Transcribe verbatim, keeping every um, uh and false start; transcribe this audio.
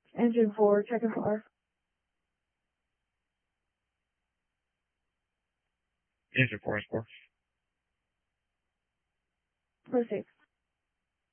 Engine four, checking for. Engine four is four. Proceed.